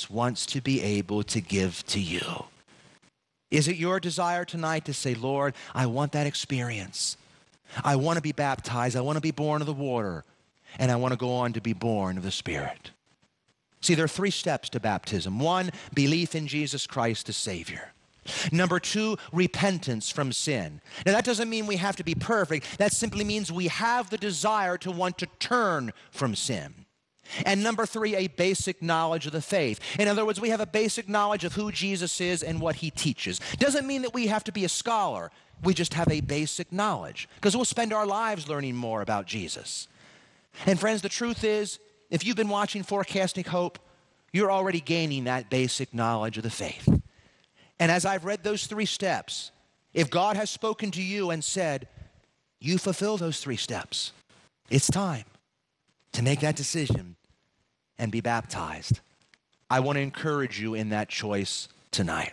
Jesus wants to be able to give to you. Is it your desire tonight to say, Lord, I want that experience. I want to be baptized. I want to be born of the water. And I want to go on to be born of the Spirit. See, there are 3 steps to baptism. 1, belief in Jesus Christ as Savior. Number 2, repentance from sin. Now, that doesn't mean we have to be perfect. That simply means we have the desire to want to turn from sin. And number 3, a basic knowledge of the faith. In other words, we have a basic knowledge of who Jesus is and what he teaches. Doesn't mean that we have to be a scholar. We just have a basic knowledge, because we'll spend our lives learning more about Jesus. And friends, the truth is, if you've been watching Forecasting Hope, you're already gaining that basic knowledge of the faith. And as I've read those 3 steps, if God has spoken to you and said, you fulfill those 3 steps, it's time to make that decision and be baptized. I want to encourage you in that choice tonight.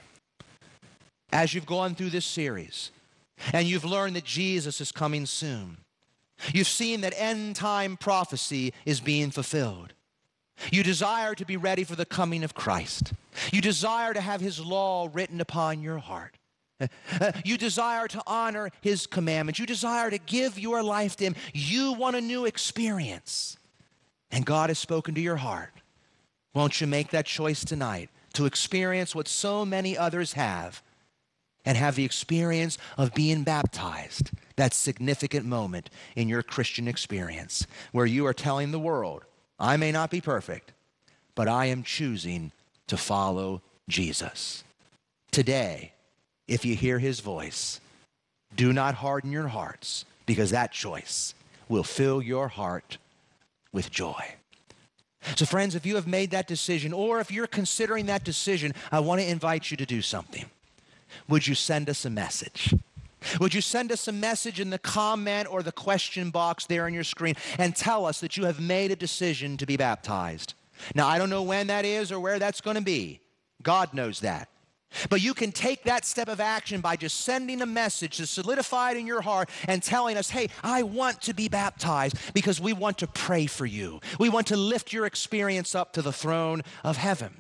As you've gone through this series and you've learned that Jesus is coming soon, you've seen that end-time prophecy is being fulfilled. You desire to be ready for the coming of Christ. You desire to have his law written upon your heart. You desire to honor his commandments. You desire to give your life to him. You want a new experience. And God has spoken to your heart. Won't you make that choice tonight to experience what so many others have and have the experience of being baptized, that significant moment in your Christian experience where you are telling the world, I may not be perfect, but I am choosing to follow Jesus. Today, if you hear his voice, do not harden your hearts, because that choice will fill your heart with joy. So friends, if you have made that decision, or if you're considering that decision, I want to invite you to do something. Would you send us a message? Would you send us a message in the comment or the question box there on your screen and tell us that you have made a decision to be baptized? Now, I don't know when that is or where that's going to be. God knows that. But you can take that step of action by just sending a message to solidify it in your heart and telling us, hey, I want to be baptized, because we want to pray for you. We want to lift your experience up to the throne of heaven.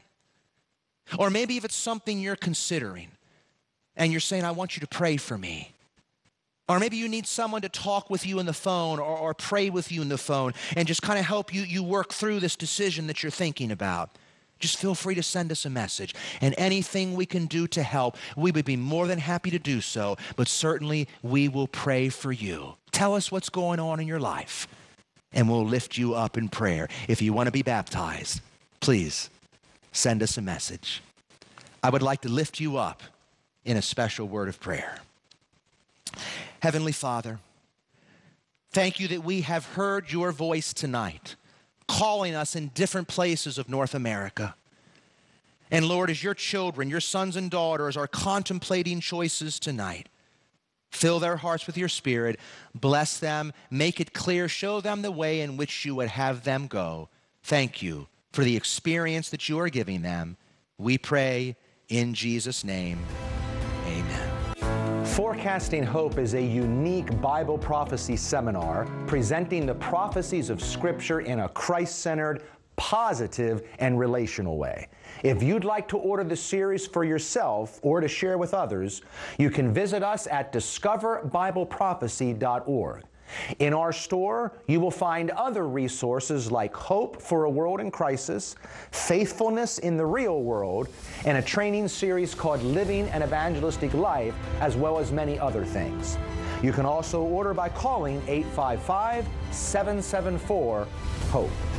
Or maybe if it's something you're considering and you're saying, I want you to pray for me. Or maybe you need someone to talk with you on the phone or pray with you on the phone and just kind of help you work through this decision that you're thinking about. Just feel free to send us a message. And anything we can do to help, we would be more than happy to do so. But certainly we will pray for you. Tell us what's going on in your life, and we'll lift you up in prayer. If you want to be baptized, please send us a message. I would like to lift you up in a special word of prayer. Heavenly Father, thank you that we have heard your voice tonight, calling us in different places of North America. And Lord, as your children, your sons and daughters are contemplating choices tonight, fill their hearts with your Spirit, bless them, make it clear, show them the way in which you would have them go. Thank you for the experience that you are giving them. We pray in Jesus' name, amen. Forecasting Hope is a unique Bible prophecy seminar presenting the prophecies of Scripture in a Christ-centered, positive, and relational way. If you'd like to order the series for yourself or to share with others, you can visit us at discoverbibleprophecy.org. In our store, you will find other resources like Hope for a World in Crisis, Faithfulness in the Real World, and a training series called Living an Evangelistic Life, as well as many other things. You can also order by calling 855-774-HOPE.